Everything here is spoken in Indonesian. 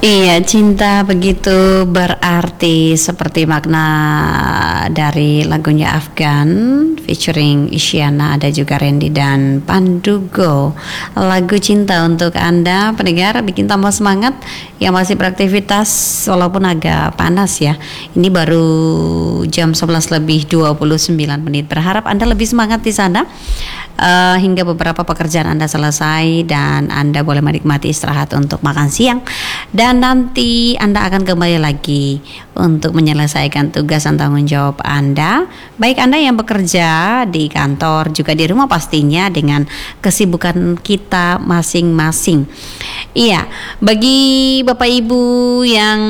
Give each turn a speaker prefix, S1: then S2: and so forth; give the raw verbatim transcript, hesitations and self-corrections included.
S1: Iya, cinta begitu berarti seperti makna dari lagunya Afgan featuring Isyana, ada juga Randy dan Pandugo. Lagu cinta untuk Anda pendengar, bikin tambah semangat yang masih beraktivitas walaupun agak panas ya. Ini baru jam sebelas lebih dua puluh sembilan menit. Berharap Anda lebih semangat di sana uh, hingga beberapa pekerjaan Anda selesai dan Anda boleh menikmati istirahat untuk makan siang. Dan nanti Anda akan kembali lagi untuk menyelesaikan tugas dan tanggung jawab Anda, baik Anda yang bekerja di kantor juga di rumah pastinya dengan kesibukan kita masing-masing. Iya, bagi Bapak Ibu yang